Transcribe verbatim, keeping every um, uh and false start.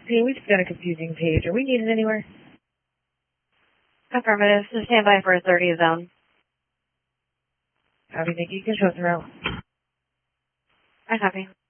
Okay, we just got a confusing page. Are we needed anywhere? Affirmative. Just stand by for a thirty zone. Copy, thank you. You can show us around. I copy.